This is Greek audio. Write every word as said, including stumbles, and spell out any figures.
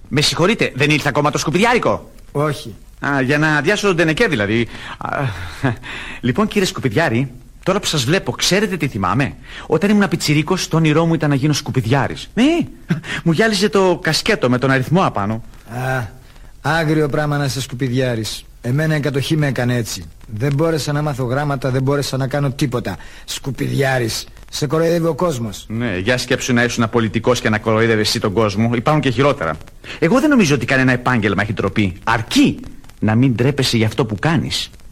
Με συγχωρείτε, δεν ήρθε ακόμα το σκουπιδιάρικο? Όχι. Α, για να αδειάσω τον Τενεκέ δηλαδή. Α, λοιπόν κύριε Σκουπιδιάρη, τώρα που σας βλέπω, ξέρετε τι θυμάμαι? Όταν ήμουν πιτσιρίκος, το όνειρό μου ήταν να γίνω σκουπιδιάρης. Ναι, μου γυάλιζε το κασκέτο με τον αριθμό απάνω. Α, άγριο πράγμα να είσαι σκουπιδιάρης. Εμένα η κατοχή με έκανε έτσι. Δεν μπόρεσα να μάθω γράμματα, δεν μπόρεσα να κάνω τίποτα. Σκουπιδιάρης. Σε κοροϊδεύει ο κόσμος. Ναι, για σκέψου να ήσουν πολιτικός και να κοροϊδεύεις εσύ τον κόσμο. Υπάρχουν και χειρότερα. Εγώ δεν νομίζω ότι κανένα επάγγελμα έχει τροπή. Αρκεί να μην τρέπεσαι για αυτό που κάνεις.